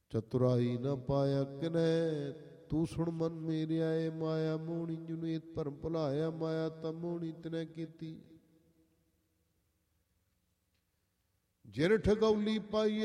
ਚਤੁਰਾਈ ਨਾ ਪਾਇਆ ਕਿਨੈ, ਤੂੰ ਸੁਣ ਮਨ ਮੇਰੇ ਆਏ। ਮਾਇਆ ਮੋਹਣੀ ਜਿਹਨੂੰ ਇਹ ਭਰਮ ਭੁਲਾਇਆ, ਮਾਇਆ ਤਾਂ ਮੋਹਣੀ ਤਿਨੈ ਕੀਤੀ। ਜਿਨ ਠਗੌਲੀ ਪਾਈ